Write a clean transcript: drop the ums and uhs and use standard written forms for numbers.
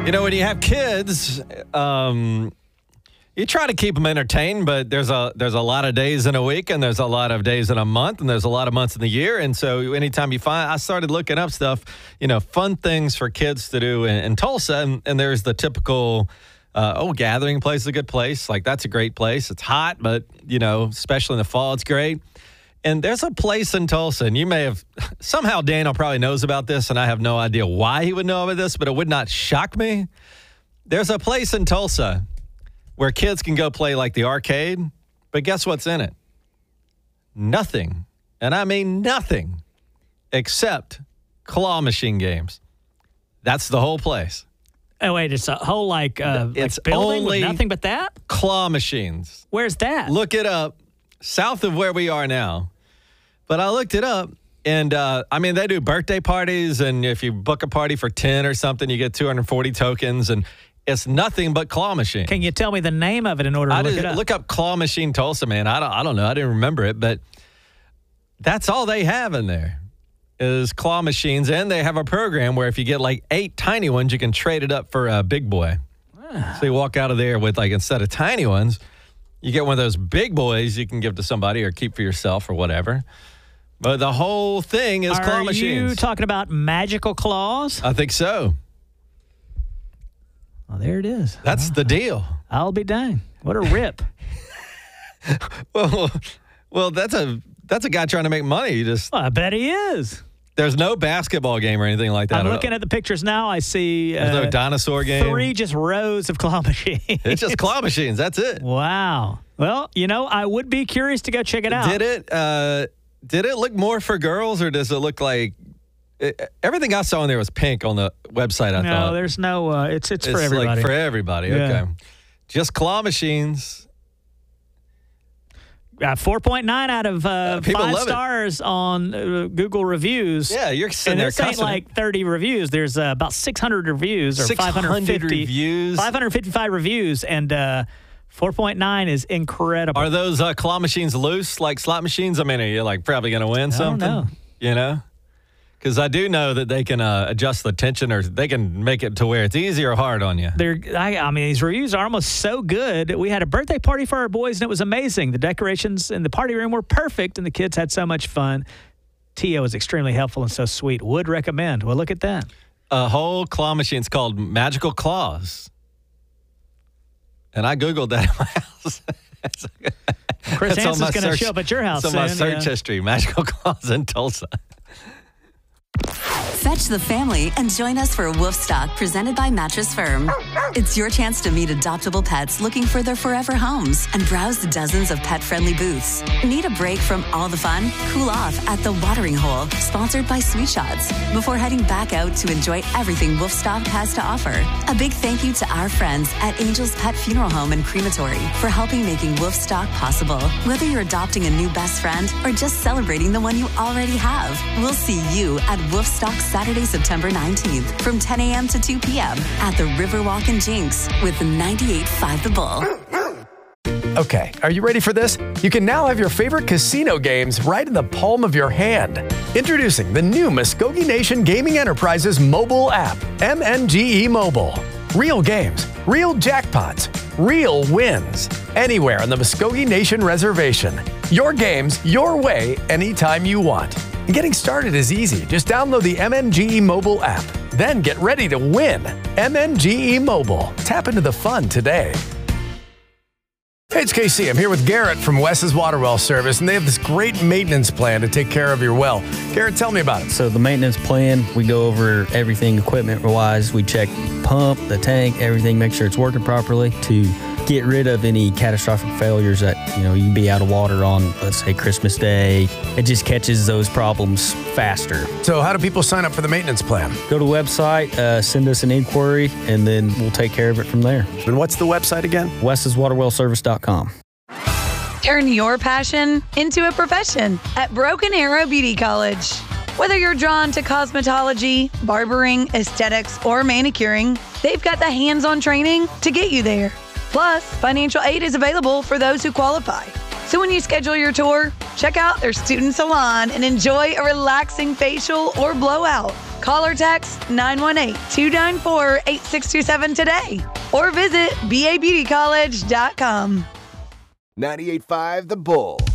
You know, when you have kids, you try to keep them entertained, but there's a lot of days in a week, and there's a lot of days in a month, and there's a lot of months in the year. And so anytime I started looking up stuff, fun things for kids to do in Tulsa. And there's the typical, Gathering Place is a good place. Like, that's a great place. It's hot, but, especially in the fall, it's great. And there's a place in Tulsa, and you may have, somehow Daniel probably knows about this, and I have no idea why he would know about this, but it would not shock me. There's a place in Tulsa where kids can go play like the arcade, but guess what's in it? Nothing. And I mean nothing except claw machine games. That's the whole place. Oh, wait, it's a whole it's building only with nothing but that? Claw machines. Where's that? Look it up. South of where we are now. But I looked it up, and they do birthday parties, and if you book a party for 10 or something, you get 240 tokens, and it's nothing but claw machine. Can you tell me the name of it in order to look it up? Look up Claw Machine Tulsa, man. I don't know. I didn't remember it, but that's all they have in there is claw machines, and they have a program where if you get like 8 tiny ones, you can trade it up for a big boy. So you walk out of there with, instead of tiny ones, you get one of those big boys you can give to somebody or keep for yourself or whatever. But the whole thing is claw machines. Are you talking about magical claws? I think so. Well, there it is. That's the deal. I'll be dang. What a rip. Well, that's a guy trying to make money. Well, I bet he is. There's no basketball game or anything like that. I'm looking at the pictures now. I see there's no dinosaur game. 3 just rows of claw machines. It's just claw machines. That's it. Wow. Well, I would be curious to go check it out. Did it look more for girls, or does it look like everything I saw in there was pink on the website? I thought. No, there's no. It's for everybody. Like for everybody. Yeah. Okay. Just claw machines. 4.9 out of 5 stars on Google reviews. Yeah, you're sitting and there. This ain't like 30 reviews. There's about 600 reviews or 550 reviews. 555 reviews, and 4.9 is incredible. Are those claw machines loose like slot machines? I mean, are you probably going to win something? I don't know. Because I do know that they can adjust the tension, or they can make it to where it's easy or hard on you. These reviews are almost so good. We had a birthday party for our boys, and it was amazing. The decorations in the party room were perfect, and the kids had so much fun. Tia was extremely helpful and so sweet. Would recommend. Well, look at that. A whole claw machine. It's called Magical Claws. And I Googled that at my house. Chris Hansen's going to show up at your house soon. It's on my search history. Magical Claws in Tulsa. Fetch the family and join us for Wolfstock, presented by Mattress Firm. It's your chance to meet adoptable pets looking for their forever homes and browse dozens of pet-friendly booths. Need a break from all the fun? Cool off at The Watering Hole, sponsored by Sweet Shots, before heading back out to enjoy everything Wolfstock has to offer. A big thank you to our friends at Angel's Pet Funeral Home and Crematory for helping making Wolfstock possible. Whether you're adopting a new best friend or just celebrating the one you already have, we'll see you at Wolfstock Saturday, September 19th from 10 a.m. to 2 p.m. at the Riverwalk in Jinx with 98.5 The Bull. Okay, are you ready for this? You can now have your favorite casino games right in the palm of your hand. Introducing the new Muskogee Nation Gaming Enterprises mobile app, MNGE Mobile. Real games, real jackpots, real wins. Anywhere on the Muskogee Nation Reservation. Your games, your way, anytime you want. And getting started is easy. Just download the MNGE Mobile app. Then get ready to win. MNGE Mobile. Tap into the fun today. Hey, it's KC. I'm here with Garrett from Wes's Water Well Service, and they have this great maintenance plan to take care of your well. Garrett, tell me about it. So the maintenance plan, we go over everything equipment-wise. We check pump, the tank, everything, make sure it's working properly to get rid of any catastrophic failures that, you can be out of water on, let's say, Christmas Day. It just catches those problems faster. So how do people sign up for the maintenance plan? Go to the website, send us an inquiry, and then we'll take care of it from there. And what's the website again? wes'swaterwellservice.com. Turn your passion into a profession at Broken Arrow Beauty College. Whether you're drawn to cosmetology, barbering, aesthetics, or manicuring, they've got the hands-on training to get you there. Plus, financial aid is available for those who qualify. So when you schedule your tour, check out their student salon and enjoy a relaxing facial or blowout. Call or text 918-294-8627 today or visit babeautycollege.com. 98.5 The Bull.